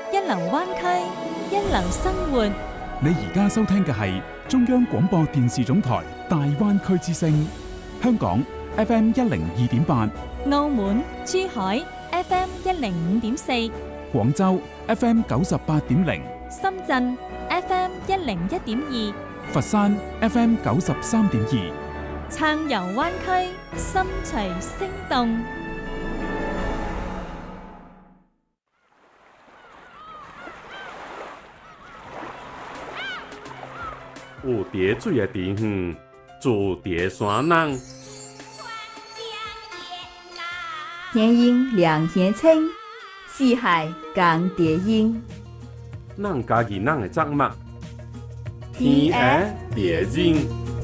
一流灣區，一流生活。 你而家收聽嘅係中央廣播電視總台大灣區之聲，香港 FM102.8， 澳門、珠海 FM105.4， 廣州 FM98.0， 深圳 FM101.2， 佛山 FM93.2， 暢遊灣區，心隨聲動。 有蝶水的地方，住蝶山人。 天阴两天清，四海共蝶音。 咱家己咱的节目，天涯蝶音。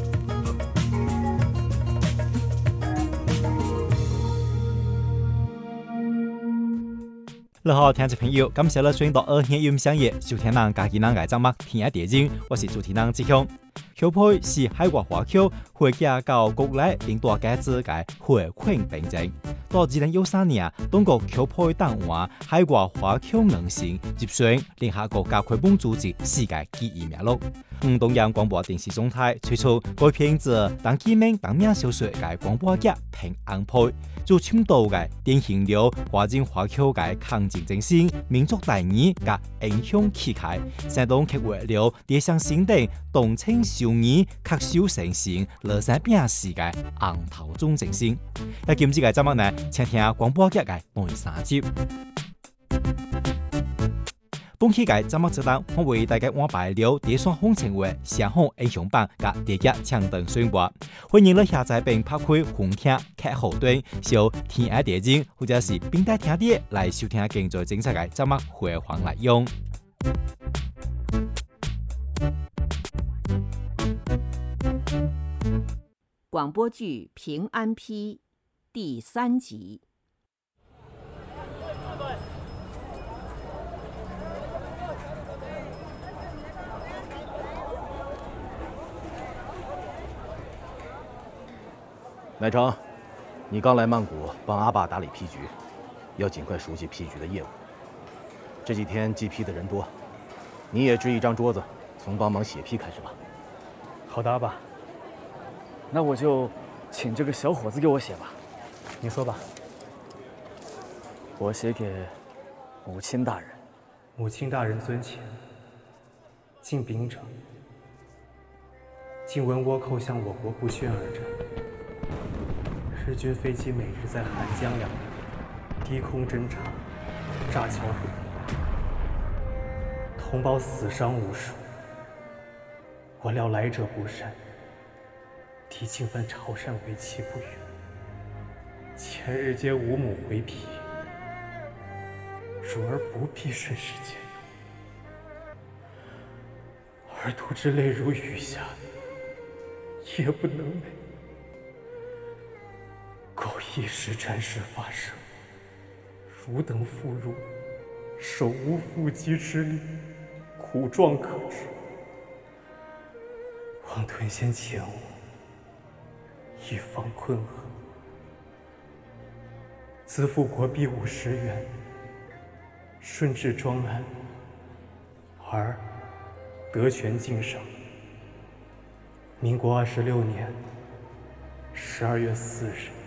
你好，聽眾朋友，感謝你選到2月音響夜收聽咱家己咱嘅節目《天涯蝶音》，我是主持人志強。裘配是海外華僑會架到國內領導改制嘅回饋憑證。到2013年，中國裘配黨話海外華僑能性接選聯合國教科文組織世界第1名錄。東洋廣播電視總台推出改編自當記名當名小說嘅廣播劇平安配，做深度嘅典型了華人華僑嘅抗戰精神、民族大義嘅影響氣概，生動刻畫了地上新地動情少年刻小成性樂山變時嘅昂頭中精神。喺今次嘅節目呢，請聽廣播劇嘅每3集。本期嘅節目之中，我為大家安排了蝶山風情畫相好英雄榜嘅蝶劇搶登選播，歡迎你下載並拍開紅聽劇後端，小天涯蝶音或者是並帶聽碟來收聽更多精彩嘅節目回放內容。 廣播劇《平安批》第3集。 乃成，你刚来曼谷帮阿爸打理批局，要尽快熟悉批局的业务。这几天记批的人多，你也支一张桌子，从帮忙写批开始吧。 好的，阿爸。那我就请这个小伙子给我写吧。 你说吧。 我写给母亲大人。 母亲大人尊前，敬禀者，今闻倭寇向我国不宣而战。日军飞机每日在汉江两岸低空侦察、炸桥捕鱼，同胞死伤无数。我料来者不善，敌侵犯潮汕为期不远。前日接吾母回批，汝儿不必甚是见用。儿徒之泪如雨下，夜不能寐。苟一时战事发生，汝等妇孺手无缚鸡之力，苦状可知。望屯先遣我，以防困厄。自付国币50元，顺治庄安，儿得权敬赏。民国26年12月4日。